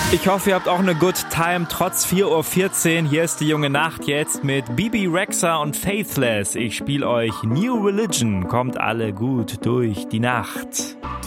Ich hoffe, ihr habt auch eine Good Time trotz 4:14 Uhr. Hier ist die junge Nacht jetzt mit Bibi Rexha und Faithless. Ich spiele euch New Religion. Kommt alle gut durch die Nacht.